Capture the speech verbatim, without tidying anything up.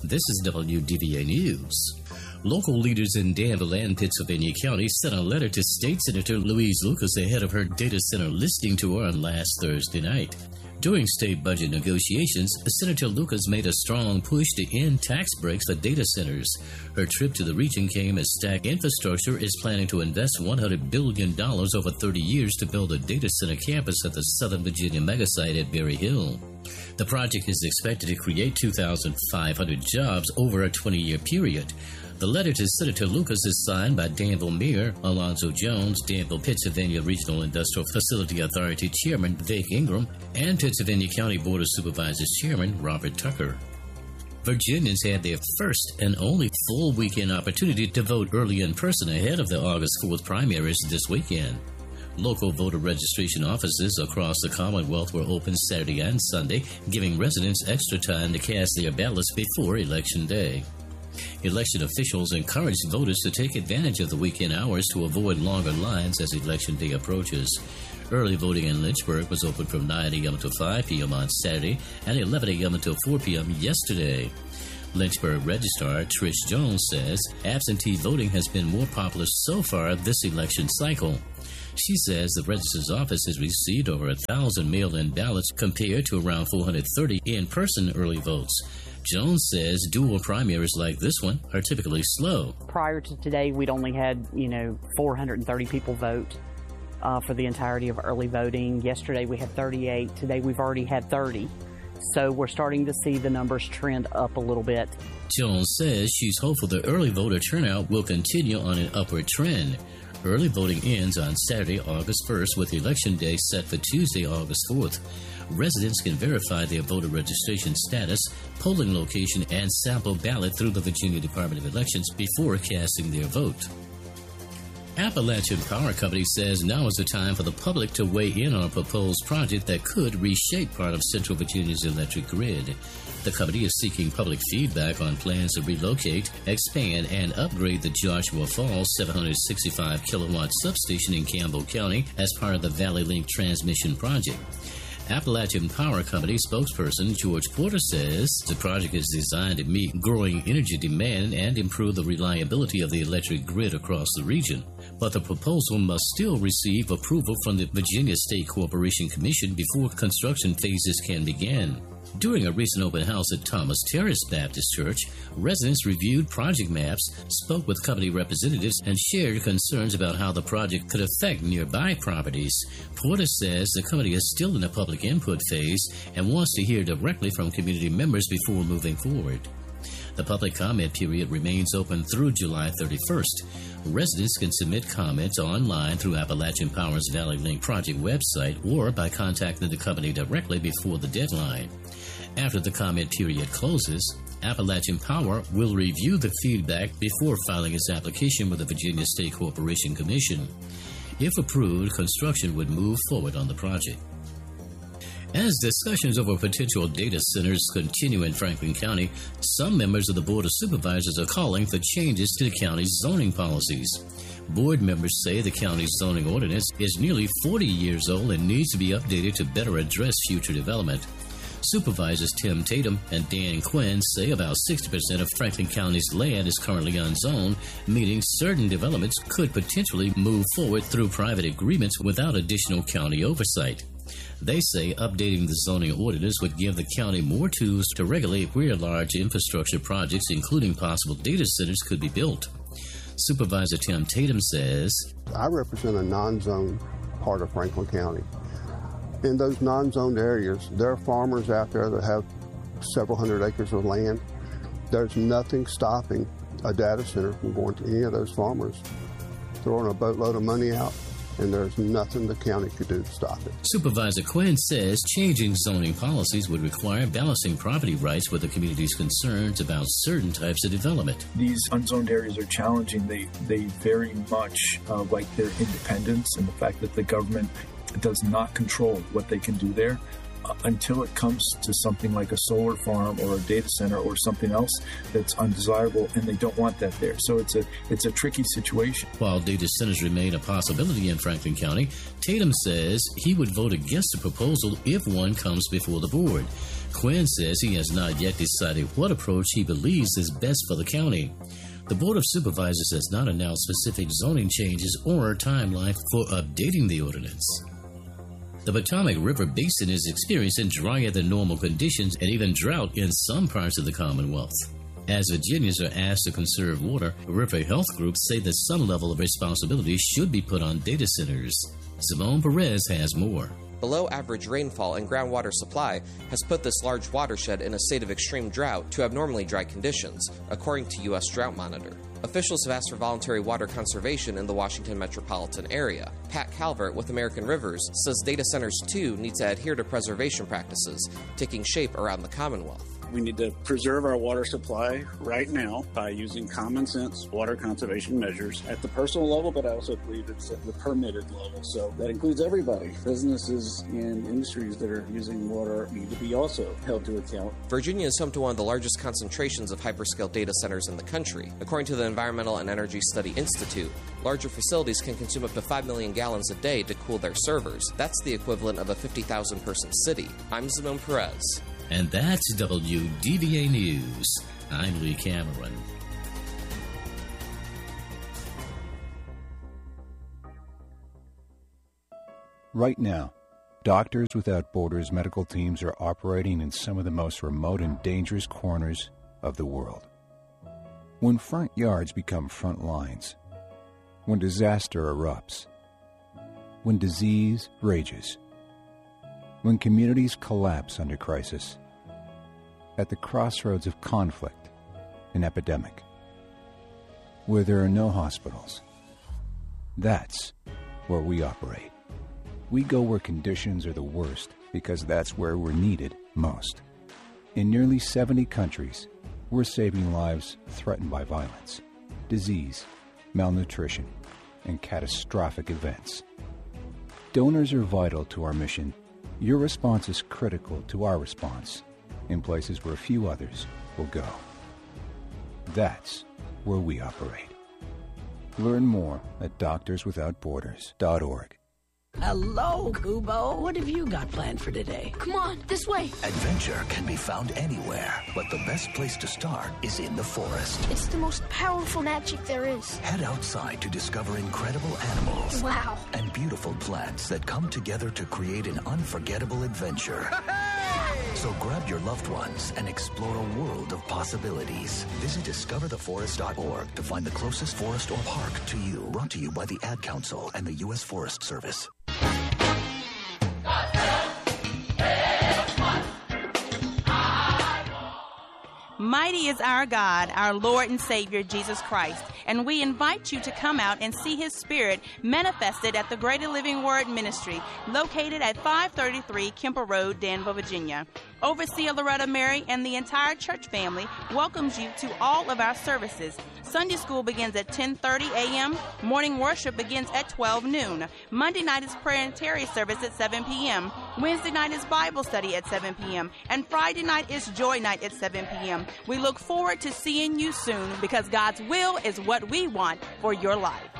This is W D V A News. Local leaders in Danville and Pittsylvania County sent a letter to State Senator Louise Lucas ahead of her data center listing tour on last Thursday night. During state budget negotiations, Senator Lucas made a strong push to end tax breaks for data centers. Her trip to the region came as Stack Infrastructure is planning to invest one hundred billion dollars over thirty years to build a data center campus at the Southern Virginia megasite at Berry Hill. The project is expected to create two thousand five hundred jobs over a twenty-year period. The letter to Senator Lucas is signed by Danville Mayor Alonzo Jones, Danville, Pittsylvania Regional Industrial Facility Authority Chairman Vic Ingram, and Pittsylvania County Board of Supervisors Chairman Robert Tucker. Virginians had their first and only full weekend opportunity to vote early in person ahead of the August fourth primaries this weekend. Local voter registration offices across the Commonwealth were open Saturday and Sunday, giving residents extra time to cast their ballots before Election Day. Election officials encouraged voters to take advantage of the weekend hours to avoid longer lines as Election Day approaches. Early voting in Lynchburg was open from nine a.m. to five p.m. on Saturday and eleven a.m. until four p.m. yesterday. Lynchburg Registrar Trish Jones says absentee voting has been more popular so far this election cycle. She says the registrar's office has received over a thousand mail-in ballots compared to around four hundred thirty in-person early votes. Jones says dual primaries like this one are typically slow. Prior to today, we'd only had, you know, four hundred thirty people vote uh, for the entirety of early voting. Yesterday we had thirty-eight. Today we've already had thirty. So we're starting to see the numbers trend up a little bit. Jones says she's hopeful the early voter turnout will continue on an upward trend. Early voting ends on Saturday, August first, with Election Day set for Tuesday, August fourth. Residents can verify their voter registration status, polling location, and sample ballot through the Virginia Department of Elections before casting their vote. Appalachian Power Company says now is the time for the public to weigh in on a proposed project that could reshape part of Central Virginia's electric grid. The company is seeking public feedback on plans to relocate, expand, and upgrade the Joshua Falls seven hundred sixty-five kilowatt substation in Campbell County as part of the Valley Link transmission project. Appalachian Power Company spokesperson George Porter says the project is designed to meet growing energy demand and improve the reliability of the electric grid across the region. But the proposal must still receive approval from the Virginia State Corporation Commission before construction phases can begin. During a recent open house at Thomas Terrace Baptist Church, residents reviewed project maps, spoke with company representatives, and shared concerns about how the project could affect nearby properties. Porter says the company is still in the public input phase and wants to hear directly from community members before moving forward. The public comment period remains open through July thirty-first. Residents can submit comments online through Appalachian Power's Valley Link project website or by contacting the company directly before the deadline. After the comment period closes, Appalachian Power will review the feedback before filing its application with the Virginia State Corporation Commission. If approved, construction would move forward on the project. As discussions over potential data centers continue in Franklin County, some members of the Board of Supervisors are calling for changes to the county's zoning policies. Board members say the county's zoning ordinance is nearly forty years old and needs to be updated to better address future development. Supervisors Tim Tatum and Dan Quinn say about sixty percent of Franklin County's land is currently unzoned, meaning certain developments could potentially move forward through private agreements without additional county oversight. They say updating the zoning ordinance would give the county more tools to regulate where large infrastructure projects, including possible data centers, could be built. Supervisor Tim Tatum says, I represent a non-zoned part of Franklin County. In those non-zoned areas, there are farmers out there that have several hundred acres of land. There's nothing stopping a data center from going to any of those farmers, throwing a boatload of money out, and there's nothing the county could do to stop it. Supervisor Quinn says changing zoning policies would require balancing property rights with the community's concerns about certain types of development. These unzoned areas are challenging. They, they very much uh, like their independence and the fact that the government does not control what they can do there. uh, until it comes to something like a solar farm or a data center or something else that's undesirable, and they don't want that there. So it's a it's a tricky situation. While data centers remain a possibility in Franklin County, Tatum says he would vote against the proposal if one comes before the board. Quinn says he has not yet decided what approach he believes is best for the county. The Board of Supervisors has not announced specific zoning changes or a timeline for updating the ordinance. The Potomac River Basin is experiencing drier than normal conditions and even drought in some parts of the Commonwealth. As Virginians are asked to conserve water, river health groups say that some level of responsibility should be put on data centers. Simone Perez has more. Below average rainfall and groundwater supply has put this large watershed in a state of extreme drought to abnormally dry conditions, according to U S Drought Monitor. Officials have asked for voluntary water conservation in the Washington metropolitan area. Pat Calvert with American Rivers says data centers too need to adhere to preservation practices, taking shape around the Commonwealth. We need to preserve our water supply right now by using common sense water conservation measures at the personal level, but I also believe it's at the permitted level. So that includes everybody. Businesses and industries that are using water need to be also held to account. Virginia is home to one of the largest concentrations of hyperscale data centers in the country. According to the Environmental and Energy Study Institute, larger facilities can consume up to five million gallons a day to cool their servers. That's the equivalent of a fifty thousand person city. I'm Simone Perez. And that's W D V A News. I'm Lee Cameron. Right now, Doctors Without Borders medical teams are operating in some of the most remote and dangerous corners of the world. When front yards become front lines, when disaster erupts, when disease rages, when communities collapse under crisis, at the crossroads of conflict and epidemic, where there are no hospitals, that's where we operate. We go where conditions are the worst because that's where we're needed most. In nearly seventy countries, we're saving lives threatened by violence, disease, malnutrition, and catastrophic events. Donors are vital to our mission. Your response is critical to our response in places where few others will go. That's where we operate. Learn more at doctors without borders dot org. Hello, Kubo. What have you got planned for today? Come on, this way. Adventure can be found anywhere, but the best place to start is in the forest. It's the most powerful magic there is. Head outside to discover incredible animals. Wow. And beautiful plants that come together to create an unforgettable adventure. So grab your loved ones and explore a world of possibilities. Visit discover the forest dot org to find the closest forest or park to you. Brought to you by the Ad Council and the U S Forest Service. Mighty is our God, our Lord and Savior, Jesus Christ, and we invite you to come out and see His Spirit manifested at the Greater Living Word Ministry, located at five thirty-three Kemper Road, Danville, Virginia. Overseer Loretta Mary and the entire church family welcomes you to all of our services. Sunday school begins at ten thirty a.m. Morning worship begins at twelve noon. Monday night is prayer and Terry service at seven p.m. Wednesday night is Bible study at seven p.m. And Friday night is Joy Night at seven p.m. We look forward to seeing you soon because God's will is what we want for your life.